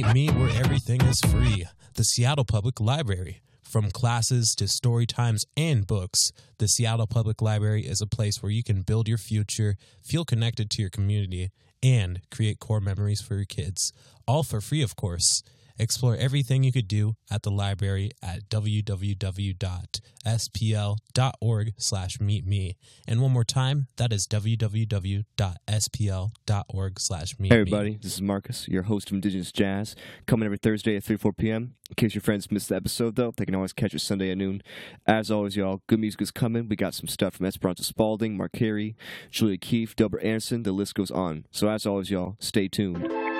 Me, where everything is free. The Seattle Public Library. From classes to story times and books, the Seattle Public Library is a place where you can build your future, feel connected to your community, and create core memories for your kids. All for free, of course. Explore everything you could do at the library at www.spl.org/meetme. And one more time, that is www.spl.org/meetme. Hey everybody, this is Marcus, your host of Indigenous Jazz, coming every Thursday at 3 4 p.m. In case your friends missed the episode, though, they can always catch it Sunday at noon. As always, y'all, good music is coming. We got some stuff from Esperanza Spalding, Mark Carey, Julia Keefe, Delbert Anderson, the list goes on. So as always, y'all, stay tuned.